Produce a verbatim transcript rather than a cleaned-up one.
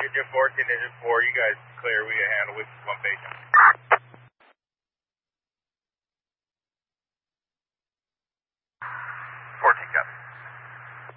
Engine four, engine four, you guys clear. We can handle with one patient.